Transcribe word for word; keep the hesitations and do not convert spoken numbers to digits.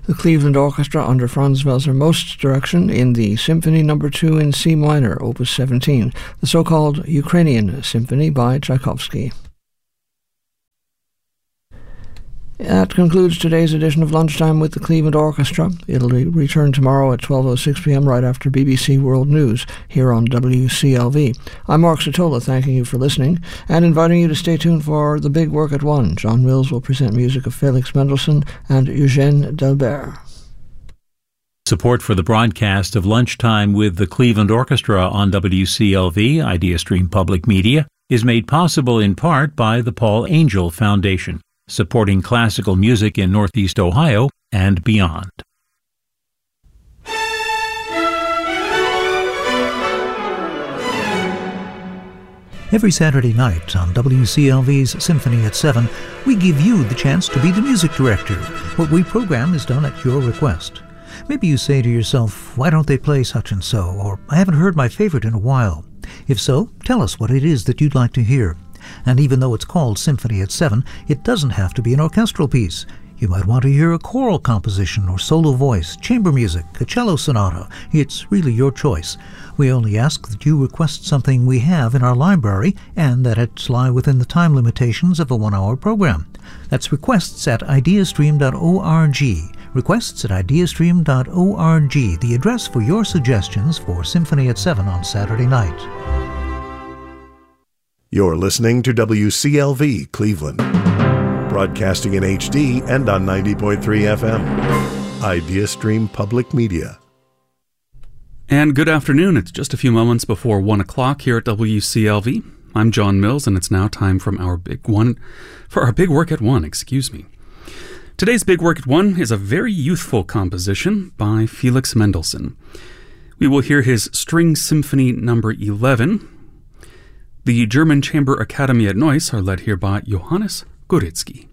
The Cleveland Orchestra under Franz Welser Most's direction in the Symphony Number two in C minor, Opus seventeen, the so-called Ukrainian Symphony by Tchaikovsky. That concludes today's edition of Lunchtime with the Cleveland Orchestra. It'll re- return tomorrow at twelve oh six p.m. right after B B C World News here on W C L V. I'm Mark Satola, thanking you for listening and inviting you to stay tuned for The Big Work at One. John Mills will present music of Felix Mendelssohn and Eugène Delbert. Support for the broadcast of Lunchtime with the Cleveland Orchestra on W C L V, IdeaStream Public Media, is made possible in part by the Paul Angel Foundation, supporting classical music in Northeast Ohio and beyond. Every Saturday night on W C L V's Symphony at seven, we give you the chance to be the music director. What we program is done at your request. Maybe you say to yourself, why don't they play such and so? Or, I haven't heard my favorite in a while. If so, tell us what it is that you'd like to hear. And even though it's called Symphony at seven, it doesn't have to be an orchestral piece. You might want to hear a choral composition or solo voice, chamber music, a cello sonata. It's really your choice. We only ask that you request something we have in our library and that it lie within the time limitations of a one-hour program. That's requests at ideastream dot org. Requests at ideastream dot org, the address for your suggestions for Symphony at seven on Saturday night. You're listening to W C L V Cleveland, broadcasting in H D and on ninety point three F M. IdeaStream Public Media. And good afternoon. It's just a few moments before one o'clock here at W C L V. I'm John Mills, and it's now time from our big one, for our Big Work at One, excuse me. Today's Big Work at One is a very youthful composition by Felix Mendelssohn. We will hear his String Symphony Number eleven. The German Chamber Academy at Neuss are led here by Johannes Goritzky.